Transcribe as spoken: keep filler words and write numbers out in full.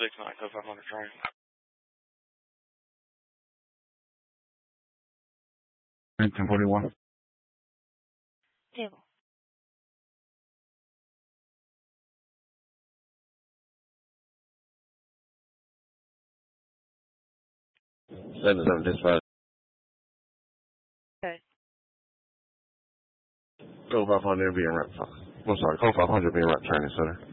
six nine, code five hundred train. ten forty-one. Table. seven seven dispatch. Okay. Code five hundred being rep. I'm sorry, code five hundred being rep training center.